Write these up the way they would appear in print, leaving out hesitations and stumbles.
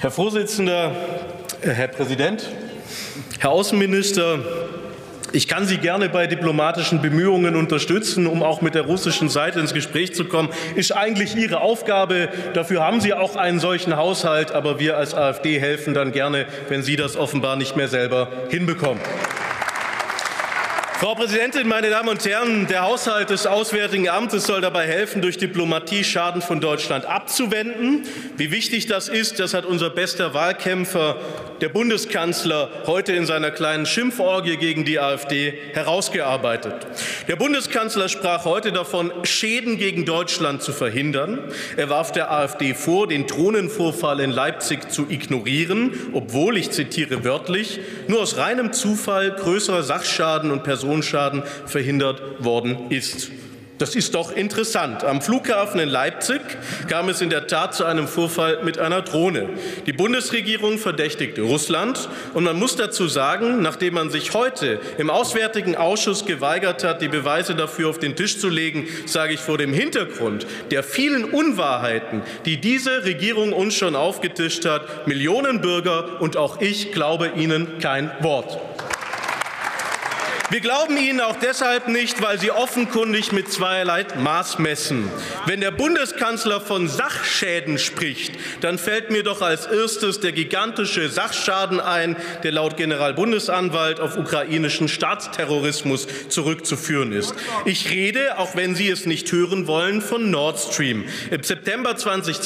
Herr Vorsitzender, Herr Präsident, Herr Außenminister, ich kann Sie gerne bei diplomatischen Bemühungen unterstützen, um auch mit der russischen Seite ins Gespräch zu kommen. Ist eigentlich Ihre Aufgabe. Dafür haben Sie auch einen solchen Haushalt. Aber wir als AfD helfen dann gerne, wenn Sie das offenbar nicht mehr selber hinbekommen. Frau Präsidentin, meine Damen und Herren! Der Haushalt des Auswärtigen Amtes soll dabei helfen, durch Diplomatie Schaden von Deutschland abzuwenden. Wie wichtig das ist, das hat unser bester Wahlkämpfer, der Bundeskanzler, heute in seiner kleinen Schimpforgie gegen die AfD herausgearbeitet. Der Bundeskanzler sprach heute davon, Schäden gegen Deutschland zu verhindern. Er warf der AfD vor, den Drohnenvorfall in Leipzig zu ignorieren, obwohl, ich zitiere wörtlich, nur aus reinem Zufall größerer Sachschaden und Personenschaden verhindert worden ist. Das ist doch interessant. Am Flughafen in Leipzig kam es in der Tat zu einem Vorfall mit einer Drohne. Die Bundesregierung verdächtigte Russland. Und man muss dazu sagen, nachdem man sich heute im Auswärtigen Ausschuss geweigert hat, die Beweise dafür auf den Tisch zu legen, sage ich vor dem Hintergrund der vielen Unwahrheiten, die diese Regierung uns schon aufgetischt hat, Millionen Bürger und auch ich glaube ihnen kein Wort. Wir glauben Ihnen auch deshalb nicht, weil Sie offenkundig mit zweierlei Maß messen. Wenn der Bundeskanzler von Sachschäden spricht, dann fällt mir doch als erstes der gigantische Sachschaden ein, der laut Generalbundesanwalt auf ukrainischen Staatsterrorismus zurückzuführen ist. Ich rede, auch wenn Sie es nicht hören wollen, von Nord Stream. Im September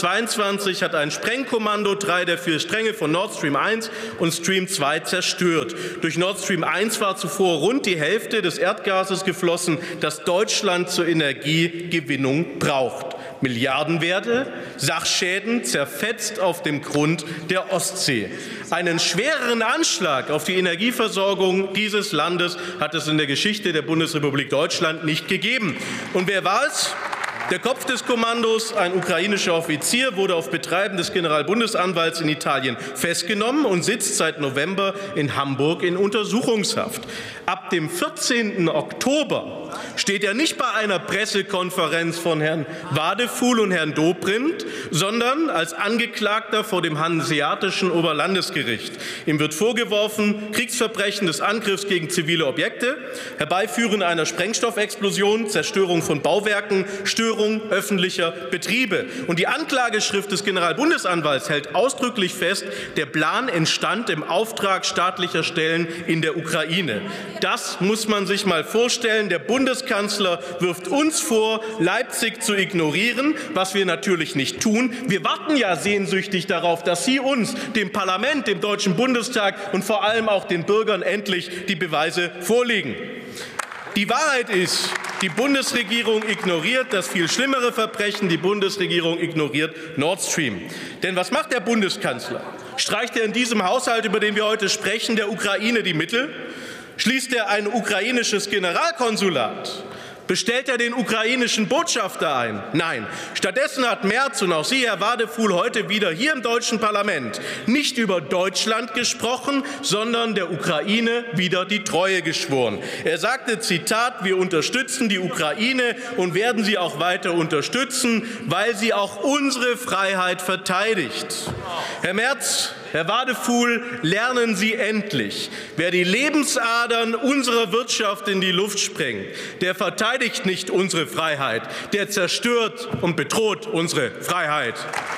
2022 hat ein Sprengkommando 3 der 4 Stränge von Nord Stream 1 und Stream 2 zerstört. Durch Nord Stream 1 war zuvor rund die Hälfte des Erdgases geflossen, das Deutschland zur Energiegewinnung braucht. Milliardenwerte, Sachschäden zerfetzt auf dem Grund der Ostsee. Einen schwereren Anschlag auf die Energieversorgung dieses Landes hat es in der Geschichte der Bundesrepublik Deutschland nicht gegeben. Und wer war es? Der Kopf des Kommandos, ein ukrainischer Offizier, wurde auf Betreiben des Generalbundesanwalts in Italien festgenommen und sitzt seit November in Hamburg in Untersuchungshaft. Ab dem 14. Oktober steht er nicht bei einer Pressekonferenz von Herrn Wadefuhl und Herrn Dobrindt, sondern als Angeklagter vor dem Hanseatischen Oberlandesgericht. Ihm wird vorgeworfen, Kriegsverbrechen des Angriffs gegen zivile Objekte, Herbeiführen einer Sprengstoffexplosion, Zerstörung von Bauwerken, Störung öffentlicher Betriebe. Und die Anklageschrift des Generalbundesanwalts hält ausdrücklich fest, der Plan entstand im Auftrag staatlicher Stellen in der Ukraine. Das muss man sich mal vorstellen. Der Bundeskanzler wirft uns vor, Leipzig zu ignorieren, was wir natürlich nicht tun. Wir warten ja sehnsüchtig darauf, dass Sie uns, dem Parlament, dem Deutschen Bundestag und vor allem auch den Bürgern endlich die Beweise vorlegen. Die Wahrheit ist, die Bundesregierung ignoriert das viel schlimmere Verbrechen. Die Bundesregierung ignoriert Nord Stream. Denn was macht der Bundeskanzler? Streicht er in diesem Haushalt, über den wir heute sprechen, der Ukraine die Mittel? Schließt er ein ukrainisches Generalkonsulat? Bestellt er den ukrainischen Botschafter ein? Nein. Stattdessen hat Merz und auch Sie, Herr Wadefuhl, heute wieder hier im deutschen Parlament nicht über Deutschland gesprochen, sondern der Ukraine wieder die Treue geschworen. Er sagte, Zitat, wir unterstützen die Ukraine und werden sie auch weiter unterstützen, weil sie auch unsere Freiheit verteidigt. Herr Merz, Herr Wadefuhl, lernen Sie endlich. Wer die Lebensadern unserer Wirtschaft in die Luft sprengt, der verteidigt nicht unsere Freiheit, der zerstört und bedroht unsere Freiheit.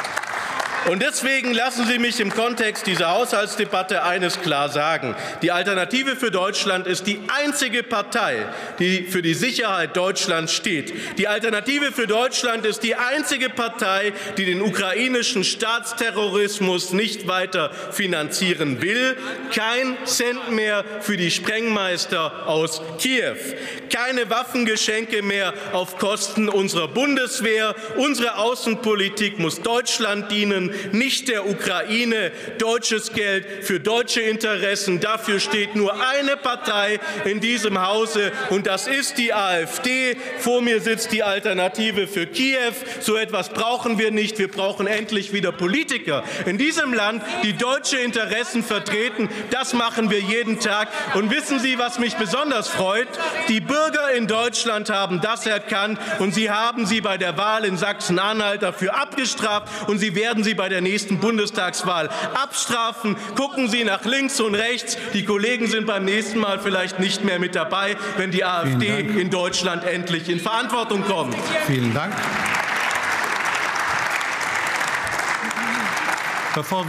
Und deswegen lassen Sie mich im Kontext dieser Haushaltsdebatte eines klar sagen. Die Alternative für Deutschland ist die einzige Partei, die für die Sicherheit Deutschlands steht. Die Alternative für Deutschland ist die einzige Partei, die den ukrainischen Staatsterrorismus nicht weiter finanzieren will. Kein Cent mehr für die Sprengmeister aus Kiew. Keine Waffengeschenke mehr auf Kosten unserer Bundeswehr. Unsere Außenpolitik muss Deutschland dienen, nicht der Ukraine. Deutsches Geld für deutsche Interessen. Dafür steht nur eine Partei in diesem Hause, und das ist die AfD. Vor mir sitzt die Alternative für Kiew. So etwas brauchen wir nicht. Wir brauchen endlich wieder Politiker in diesem Land, die deutsche Interessen vertreten. Das machen wir jeden Tag. Und wissen Sie, was mich besonders freut? Die Bürger in Deutschland haben das erkannt, und sie haben sie bei der Wahl in Sachsen-Anhalt dafür abgestraft, und sie werden sie bei der nächsten Bundestagswahl abstrafen. Gucken Sie nach links und rechts. Die Kollegen sind beim nächsten Mal vielleicht nicht mehr mit dabei, wenn die AfD in Deutschland endlich in Verantwortung kommt. Vielen Dank. Bevor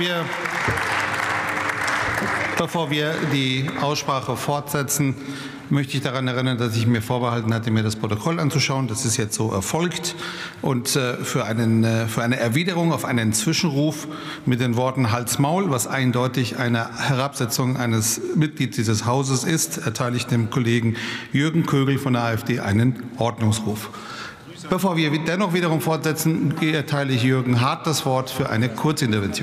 wir die Aussprache fortsetzen, möchte ich daran erinnern, dass ich mir vorbehalten hatte, mir das Protokoll anzuschauen. Das ist jetzt so erfolgt. Und für eine Erwiderung auf einen Zwischenruf mit den Worten Halt's Maul, was eindeutig eine Herabsetzung eines Mitglieds dieses Hauses ist, erteile ich dem Kollegen Jürgen Kögel von der AfD einen Ordnungsruf. Bevor wir dennoch wiederum fortsetzen, erteile ich Jürgen Hart das Wort für eine Kurzintervention.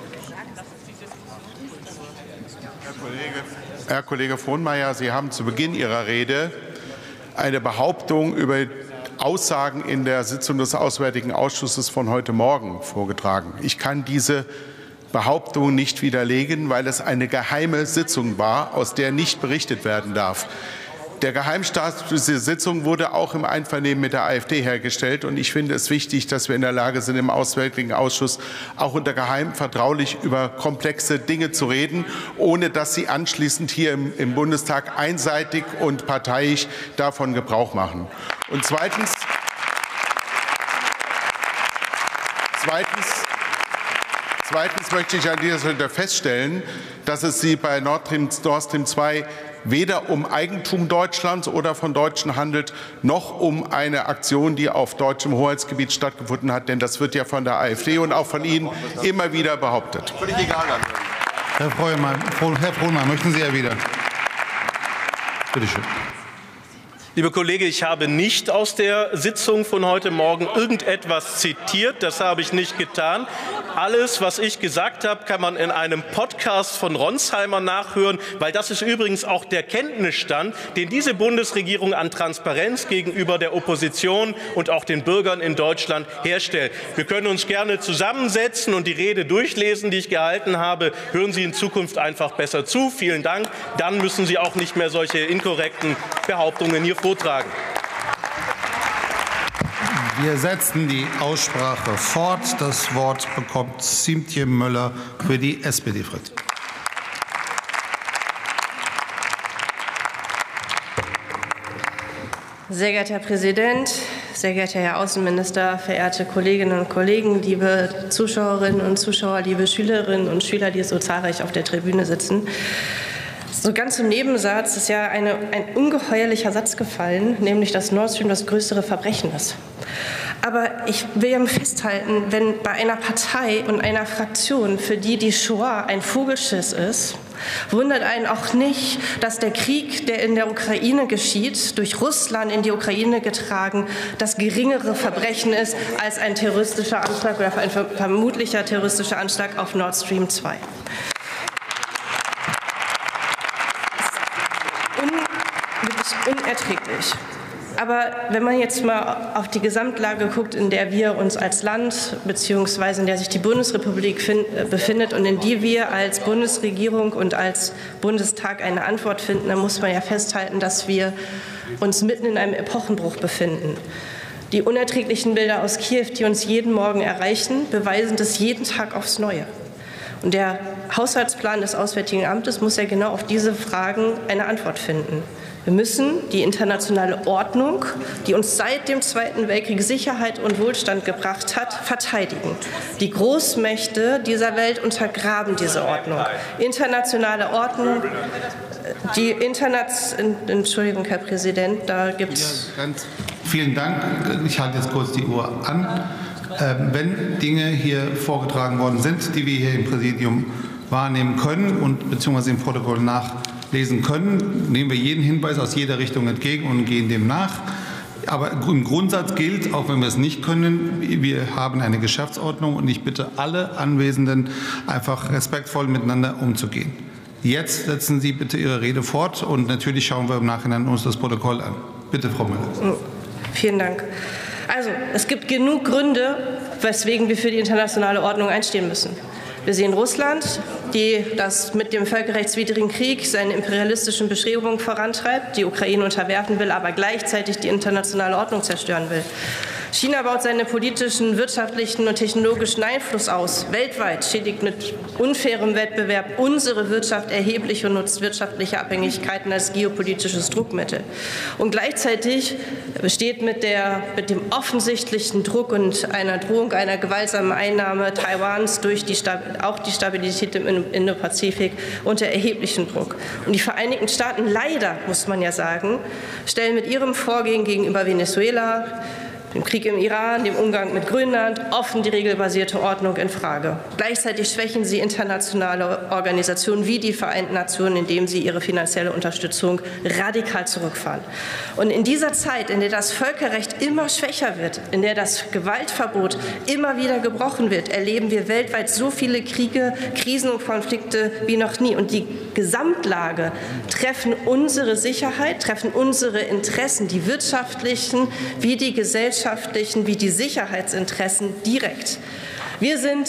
Herr Kollege Frohnmayer, Sie haben zu Beginn Ihrer Rede eine Behauptung über Aussagen in der Sitzung des Auswärtigen Ausschusses von heute Morgen vorgetragen. Ich kann diese Behauptung nicht widerlegen, weil es eine geheime Sitzung war, aus der nicht berichtet werden darf. Der Geheimstatus dieser Sitzung wurde auch im Einvernehmen mit der AfD hergestellt. Und ich finde es wichtig, dass wir in der Lage sind, im Auswärtigen Ausschuss auch unter Geheim vertraulich über komplexe Dinge zu reden, ohne dass Sie anschließend hier im Bundestag einseitig und parteiisch davon Gebrauch machen. Und zweitens möchte ich an dieser Stelle feststellen, dass es Sie bei Nord Stream 2 weder um Eigentum Deutschlands oder von Deutschen handelt, noch um eine Aktion, die auf deutschem Hoheitsgebiet stattgefunden hat. Denn das wird ja von der AfD und auch von Ihnen immer wieder behauptet. Völlig egal. Herr Frohnmayer, möchten Sie erwidern? Bitte schön. Lieber Kollege, ich habe nicht aus der Sitzung von heute Morgen irgendetwas zitiert. Das habe ich nicht getan. Alles, was ich gesagt habe, kann man in einem Podcast von Ronsheimer nachhören, weil das ist übrigens auch der Kenntnisstand, den diese Bundesregierung an Transparenz gegenüber der Opposition und auch den Bürgern in Deutschland herstellt. Wir können uns gerne zusammensetzen und die Rede durchlesen, die ich gehalten habe. Hören Sie in Zukunft einfach besser zu. Vielen Dank. Dann müssen Sie auch nicht mehr solche inkorrekten Behauptungen hier vortragen. Wir setzen die Aussprache fort. Das Wort bekommt Siemtje Möller für die SPD-Fraktion. Sehr geehrter Herr Präsident, sehr geehrter Herr Außenminister, verehrte Kolleginnen und Kollegen, liebe Zuschauerinnen und Zuschauer, liebe Schülerinnen und Schüler, die so zahlreich auf der Tribüne sitzen. So ganz im Nebensatz ist ja ein ungeheuerlicher Satz gefallen, nämlich dass Nord Stream das größere Verbrechen ist. Aber ich will ja festhalten, wenn bei einer Partei und einer Fraktion, für die die Shoah ein Vogelschiss ist, wundert einen auch nicht, dass der Krieg, der in der Ukraine geschieht, durch Russland in die Ukraine getragen, das geringere Verbrechen ist als ein terroristischer Anschlag oder ein vermutlicher terroristischer Anschlag auf Nord Stream 2. Unerträglich. Aber wenn man jetzt mal auf die Gesamtlage guckt, in der wir uns als Land bzw. in der sich die Bundesrepublik befindet und in die wir als Bundesregierung und als Bundestag eine Antwort finden, dann muss man ja festhalten, dass wir uns mitten in einem Epochenbruch befinden. Die unerträglichen Bilder aus Kiew, die uns jeden Morgen erreichen, beweisen das jeden Tag aufs Neue. Und der Haushaltsplan des Auswärtigen Amtes muss ja genau auf diese Fragen eine Antwort finden. Wir müssen die internationale Ordnung, die uns seit dem Zweiten Weltkrieg Sicherheit und Wohlstand gebracht hat, verteidigen. Die Großmächte dieser Welt untergraben diese Ordnung. Internationale Ordnung, Entschuldigung, Herr Präsident, da gibt es... Vielen Dank. Ich halte jetzt kurz die Uhr an. Wenn Dinge hier vorgetragen worden sind, die wir hier im Präsidium wahrnehmen können und beziehungsweise im Protokoll nachlesen können, nehmen wir jeden Hinweis aus jeder Richtung entgegen und gehen dem nach. Aber im Grundsatz gilt, auch wenn wir es nicht können, wir haben eine Geschäftsordnung und ich bitte alle Anwesenden, einfach respektvoll miteinander umzugehen. Jetzt setzen Sie bitte Ihre Rede fort und natürlich schauen wir im Nachhinein uns das Protokoll an. Bitte, Frau Müller. Vielen Dank. Also, es gibt genug Gründe, weswegen wir für die internationale Ordnung einstehen müssen. Wir sehen Russland, das mit dem völkerrechtswidrigen Krieg seine imperialistischen Bestrebungen vorantreibt, die Ukraine unterwerfen will, aber gleichzeitig die internationale Ordnung zerstören will. China baut seinen politischen, wirtschaftlichen und technologischen Einfluss aus. Weltweit schädigt mit unfairem Wettbewerb unsere Wirtschaft erheblich und nutzt wirtschaftliche Abhängigkeiten als geopolitisches Druckmittel. Und gleichzeitig besteht mit dem offensichtlichen Druck und einer Drohung einer gewaltsamen Einnahme Taiwans durch auch die Stabilität im Indopazifik unter erheblichen Druck. Und die Vereinigten Staaten, leider muss man ja sagen, stellen mit ihrem Vorgehen gegenüber Venezuela, dem Krieg im Iran, dem Umgang mit Grönland offen die regelbasierte Ordnung infrage. Gleichzeitig schwächen sie internationale Organisationen wie die Vereinten Nationen, indem sie ihre finanzielle Unterstützung radikal zurückfahren. Und in dieser Zeit, in der das Völkerrecht immer schwächer wird, in der das Gewaltverbot immer wieder gebrochen wird, erleben wir weltweit so viele Kriege, Krisen und Konflikte wie noch nie. Und die Gesamtlage treffen unsere Sicherheit, treffen unsere Interessen, die wirtschaftlichen wie die gesellschaftlichen, wie die Sicherheitsinteressen direkt. Wir sind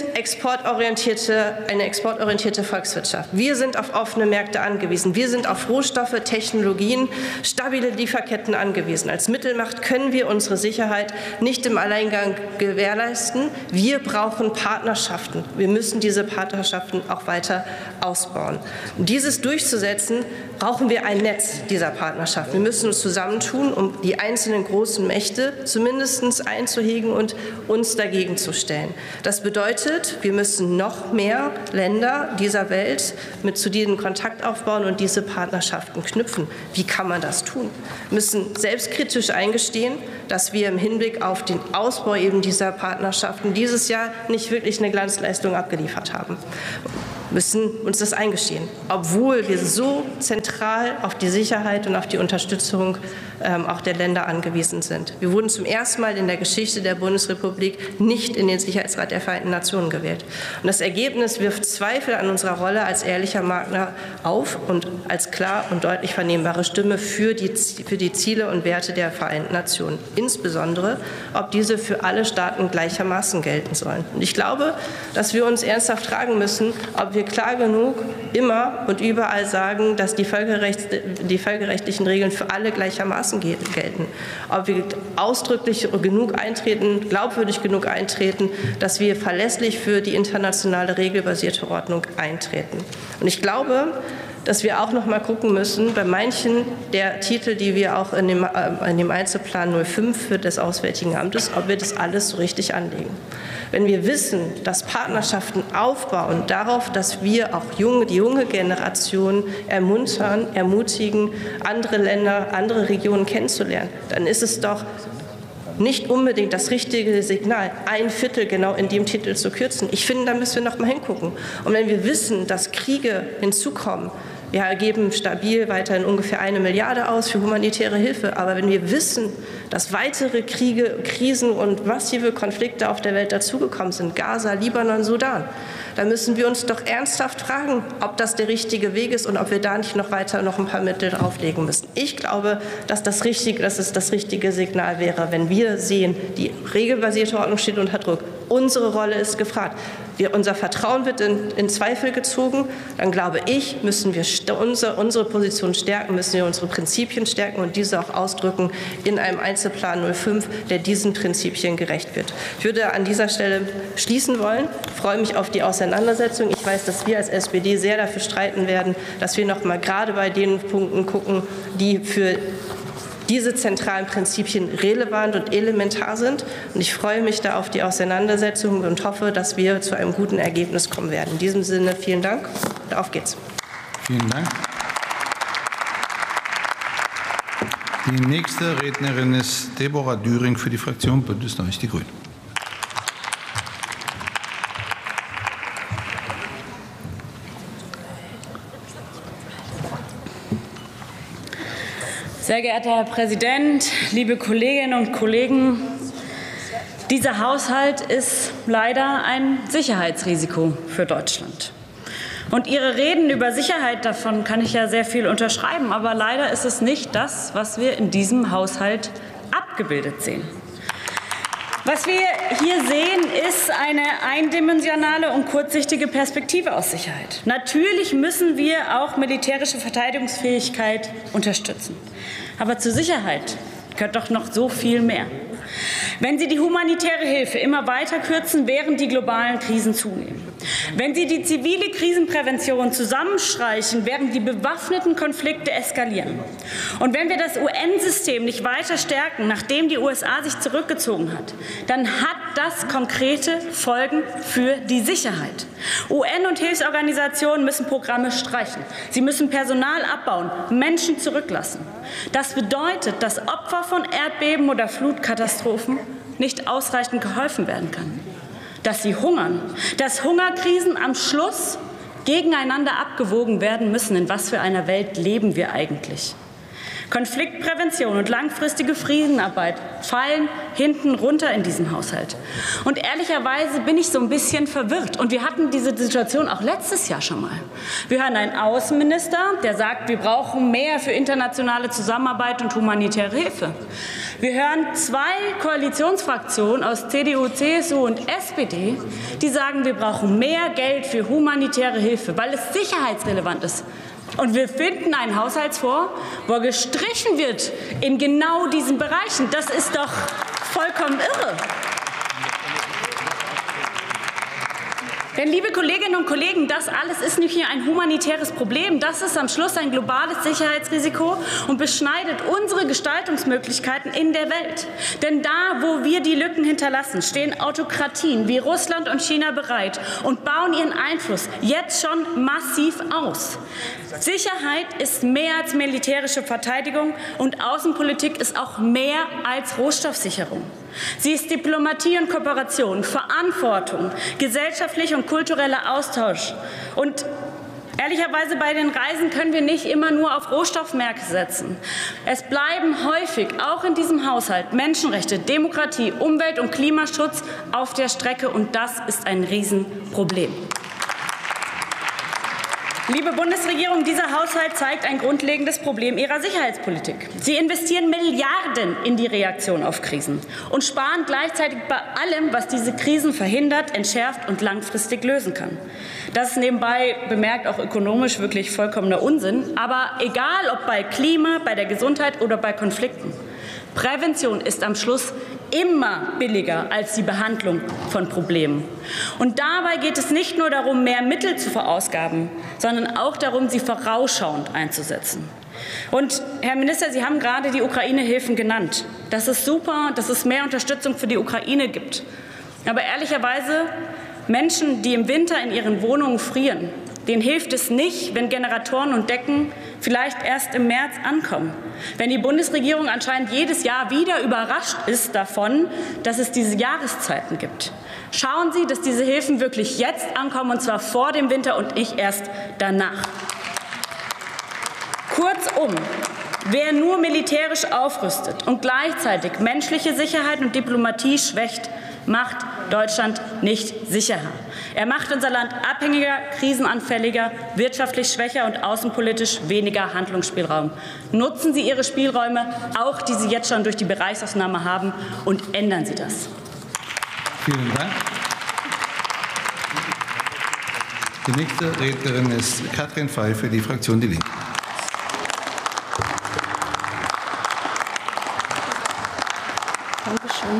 eine exportorientierte Volkswirtschaft. Wir sind auf offene Märkte angewiesen. Wir sind auf Rohstoffe, Technologien, stabile Lieferketten angewiesen. Als Mittelmacht können wir unsere Sicherheit nicht im Alleingang gewährleisten. Wir brauchen Partnerschaften. Wir müssen diese Partnerschaften auch weiter ausbauen. Um dieses durchzusetzen, brauchen wir ein Netz dieser Partnerschaft. Wir müssen uns zusammentun, um die einzelnen großen Mächte zumindest einzuhegen und uns dagegen zu stellen. Das bedeutet, wir müssen noch mehr Länder dieser Welt zu denen Kontakt aufbauen und diese Partnerschaften knüpfen. Wie kann man das tun? Wir müssen selbstkritisch eingestehen, dass wir im Hinblick auf den Ausbau eben dieser Partnerschaften dieses Jahr nicht wirklich eine Glanzleistung abgeliefert haben. Müssen uns das eingestehen, obwohl wir so zentral auf die Sicherheit und auf die Unterstützung auch der Länder angewiesen sind. Wir wurden zum ersten Mal in der Geschichte der Bundesrepublik nicht in den Sicherheitsrat der Vereinten Nationen gewählt. Und das Ergebnis wirft Zweifel an unserer Rolle als ehrlicher Partner auf und als klar und deutlich vernehmbare Stimme für die Ziele und Werte der Vereinten Nationen. Insbesondere, ob diese für alle Staaten gleichermaßen gelten sollen. Und ich glaube, dass wir uns ernsthaft fragen müssen, ob wir klar genug immer und überall sagen, dass die völkerrechtlichen Regeln für alle gleichermaßen gelten. Ob wir ausdrücklich genug eintreten, glaubwürdig genug eintreten, dass wir verlässlich für die internationale regelbasierte Ordnung eintreten. Und ich glaube, dass wir auch noch mal gucken müssen, bei manchen der Titel, die wir auch in dem Einzelplan 05 für das Auswärtige Amtes, ob wir das alles so richtig anlegen. Wenn wir wissen, dass Partnerschaften aufbauen darauf, dass wir auch die junge Generation ermutigen, andere Länder, andere Regionen kennenzulernen, dann ist es doch nicht unbedingt das richtige Signal, 1/4 genau in dem Titel zu kürzen. Ich finde, da müssen wir noch mal hingucken. Und wenn wir wissen, dass Kriege hinzukommen, wir geben stabil weiterhin ungefähr 1 Milliarde aus für humanitäre Hilfe. Aber wenn wir wissen, dass weitere Kriege, Krisen und massive Konflikte auf der Welt dazugekommen sind, Gaza, Libanon, Sudan, dann müssen wir uns doch ernsthaft fragen, ob das der richtige Weg ist und ob wir da nicht noch ein paar Mittel drauflegen müssen. Ich glaube, dass es das richtige Signal wäre, wenn wir sehen, die regelbasierte Ordnung steht unter Druck. Unsere Rolle ist gefragt. Unser Vertrauen wird in Zweifel gezogen. Dann glaube ich, müssen wir unsere Position stärken, müssen wir unsere Prinzipien stärken und diese auch ausdrücken in einem Einzelplan 05, der diesen Prinzipien gerecht wird. Ich würde an dieser Stelle schließen wollen. Ich freue mich auf die Auseinandersetzung. Ich weiß, dass wir als SPD sehr dafür streiten werden, dass wir noch mal gerade bei den Punkten gucken, die für diese zentralen Prinzipien relevant und elementar sind. Und ich freue mich da auf die Auseinandersetzung und hoffe, dass wir zu einem guten Ergebnis kommen werden. In diesem Sinne vielen Dank und auf geht's. Vielen Dank. Die nächste Rednerin ist Deborah Düring für die Fraktion Bündnis 90 Die Grünen. Sehr geehrter Herr Präsident, liebe Kolleginnen und Kollegen! Dieser Haushalt ist leider ein Sicherheitsrisiko für Deutschland. Und Ihre Reden über Sicherheit, davon kann ich ja sehr viel unterschreiben. Aber leider ist es nicht das, was wir in diesem Haushalt abgebildet sehen. Was wir hier sehen, ist eine eindimensionale und kurzsichtige Perspektive aus Sicherheit. Natürlich müssen wir auch militärische Verteidigungsfähigkeit unterstützen. Aber zur Sicherheit gehört doch noch so viel mehr. Wenn Sie die humanitäre Hilfe immer weiter kürzen, während die globalen Krisen zunehmen. Wenn Sie die zivile Krisenprävention zusammenstreichen, während die bewaffneten Konflikte eskalieren. Und wenn wir das UN-System nicht weiter stärken, nachdem die USA sich zurückgezogen hat, dann hat das konkrete Folgen für die Sicherheit. UN und Hilfsorganisationen müssen Programme streichen. Sie müssen Personal abbauen, Menschen zurücklassen. Das bedeutet, dass Opfer von Erdbeben oder Flutkatastrophen nicht ausreichend geholfen werden kann. Dass sie hungern, dass Hungerkrisen am Schluss gegeneinander abgewogen werden müssen. In was für einer Welt leben wir eigentlich? Konfliktprävention und langfristige Friedenarbeit fallen hinten runter in diesem Haushalt. Und ehrlicherweise bin ich so ein bisschen verwirrt. Und wir hatten diese Situation auch letztes Jahr schon mal. Wir hören einen Außenminister, der sagt, wir brauchen mehr für internationale Zusammenarbeit und humanitäre Hilfe. Wir hören zwei Koalitionsfraktionen aus CDU, CSU und SPD, die sagen, wir brauchen mehr Geld für humanitäre Hilfe, weil es sicherheitsrelevant ist. Und wir finden einen Haushaltsfonds, wo gestrichen wird in genau diesen Bereichen. Das ist doch vollkommen irre. Denn, liebe Kolleginnen und Kollegen, das alles ist nicht hier ein humanitäres Problem. Das ist am Schluss ein globales Sicherheitsrisiko und beschneidet unsere Gestaltungsmöglichkeiten in der Welt. Denn da, wo wir die Lücken hinterlassen, stehen Autokratien wie Russland und China bereit und bauen ihren Einfluss jetzt schon massiv aus. Sicherheit ist mehr als militärische Verteidigung und Außenpolitik ist auch mehr als Rohstoffsicherung. Sie ist Diplomatie und Kooperation, Verantwortung, gesellschaftlicher und kultureller Austausch. Und ehrlicherweise bei den Reisen können wir nicht immer nur auf Rohstoffmärkte setzen. Es bleiben häufig, auch in diesem Haushalt, Menschenrechte, Demokratie, Umwelt- und Klimaschutz auf der Strecke. Und das ist ein Riesenproblem. Liebe Bundesregierung, dieser Haushalt zeigt ein grundlegendes Problem Ihrer Sicherheitspolitik. Sie investieren Milliarden in die Reaktion auf Krisen und sparen gleichzeitig bei allem, was diese Krisen verhindert, entschärft und langfristig lösen kann. Das ist nebenbei bemerkt auch ökonomisch wirklich vollkommener Unsinn. Aber egal, ob bei Klima, bei der Gesundheit oder bei Konflikten. Prävention ist am Schluss immer billiger als die Behandlung von Problemen. Und dabei geht es nicht nur darum, mehr Mittel zu verausgaben, sondern auch darum, sie vorausschauend einzusetzen. Und, Herr Minister, Sie haben gerade die Ukraine-Hilfen genannt. Das ist super, dass es mehr Unterstützung für die Ukraine gibt. Aber ehrlicherweise, Menschen, die im Winter in ihren Wohnungen frieren, denen hilft es nicht, wenn Generatoren und Decken vielleicht erst im März ankommen. Wenn die Bundesregierung anscheinend jedes Jahr wieder überrascht ist davon, dass es diese Jahreszeiten gibt. Schauen Sie, dass diese Hilfen wirklich jetzt ankommen, und zwar vor dem Winter und nicht erst danach. Kurzum, wer nur militärisch aufrüstet und gleichzeitig menschliche Sicherheit und Diplomatie schwächt, macht Deutschland nicht sicherer. Er macht unser Land abhängiger, krisenanfälliger, wirtschaftlich schwächer und außenpolitisch weniger Handlungsspielraum. Nutzen Sie Ihre Spielräume, auch die Sie jetzt schon durch die Bereichsausnahme haben, und ändern Sie das. Vielen Dank. Die nächste Rednerin ist Katrin Fey für die Fraktion Die Linke. Dankeschön.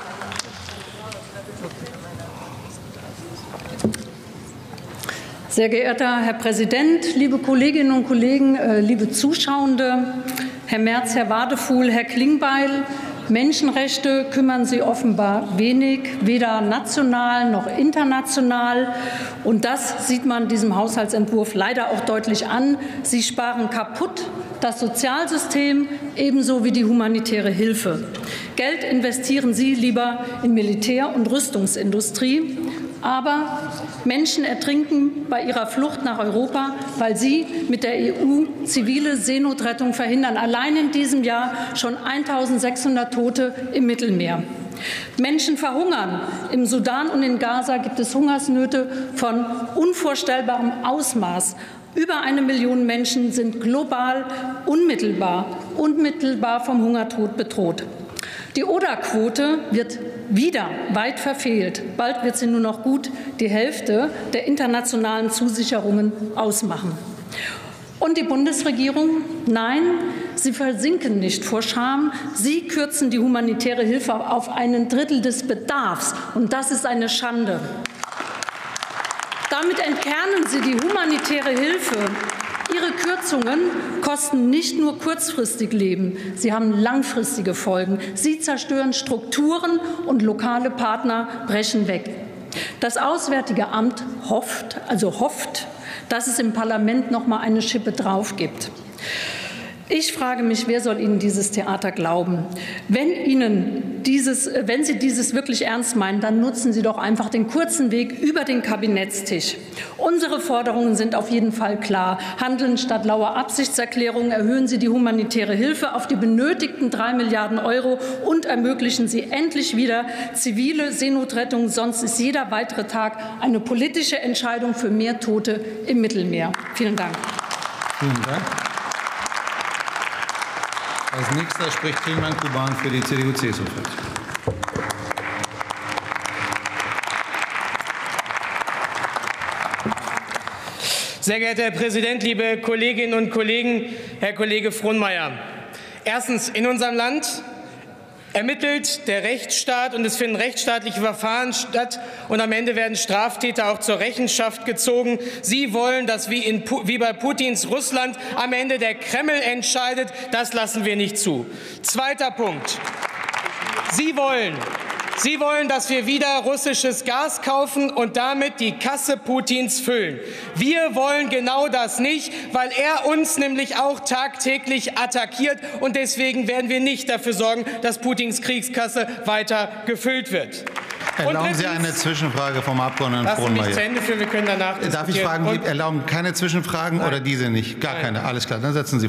Sehr geehrter Herr Präsident, liebe Kolleginnen und Kollegen, liebe Zuschauende, Herr Merz, Herr Wadefuhl, Herr Klingbeil, Menschenrechte kümmern Sie offenbar wenig, weder national noch international. Und das sieht man diesem Haushaltsentwurf leider auch deutlich an. Sie sparen kaputt das Sozialsystem ebenso wie die humanitäre Hilfe. Geld investieren Sie lieber in Militär- und Rüstungsindustrie. Aber Menschen ertrinken bei ihrer Flucht nach Europa, weil Sie mit der EU zivile Seenotrettung verhindern. Allein in diesem Jahr schon 1.600 Tote im Mittelmeer. Menschen verhungern. Im Sudan und in Gaza gibt es Hungersnöte von unvorstellbarem Ausmaß. Über 1 Million Menschen sind global unmittelbar vom Hungertod bedroht. Die ODA-Quote wird wieder weit verfehlt. Bald wird sie nur noch gut die Hälfte der internationalen Zusicherungen ausmachen. Und die Bundesregierung? Nein, Sie versinken nicht vor Scham. Sie kürzen die humanitäre Hilfe auf 1/3 des Bedarfs. Und das ist eine Schande. Damit entkernen Sie die humanitäre Hilfe. Ihre Kürzungen kosten nicht nur kurzfristig Leben, sie haben langfristige Folgen. Sie zerstören Strukturen und lokale Partner brechen weg. Das Auswärtige Amt hofft, dass es im Parlament noch mal eine Schippe drauf gibt. Ich frage mich, wer soll Ihnen dieses Theater glauben? Wenn Sie dieses wirklich ernst meinen, dann nutzen Sie doch einfach den kurzen Weg über den Kabinettstisch. Unsere Forderungen sind auf jeden Fall klar. Handeln statt lauer Absichtserklärungen, erhöhen Sie die humanitäre Hilfe auf die benötigten 3 Milliarden € und ermöglichen Sie endlich wieder zivile Seenotrettung. Sonst ist jeder weitere Tag eine politische Entscheidung für mehr Tote im Mittelmeer. Vielen Dank. Vielen Dank. Als nächster spricht Tilman Kuban für die CDU-CSU-Fraktion. Sehr geehrter Herr Präsident, liebe Kolleginnen und Kollegen, Herr Kollege Frohnmeier! Erstens, in unserem Land ermittelt der Rechtsstaat und es finden rechtsstaatliche Verfahren statt und am Ende werden Straftäter auch zur Rechenschaft gezogen. Sie wollen, dass wie bei Putins Russland am Ende der Kreml entscheidet. Das lassen wir nicht zu. Zweiter Punkt. Sie wollen, dass wir wieder russisches Gas kaufen und damit die Kasse Putins füllen. Wir wollen genau das nicht, weil er uns nämlich auch tagtäglich attackiert. Und deswegen werden wir nicht dafür sorgen, dass Putins Kriegskasse weiter gefüllt wird. Erlauben Sie eine Zwischenfrage vom Abgeordneten Frohnmeier? Lassen Sie mich zu Ende führen, wir können danach diskutieren. Darf ich fragen, Sie erlauben keine Zwischenfragen oder diese nicht? Gar keine. Alles klar, dann setzen Sie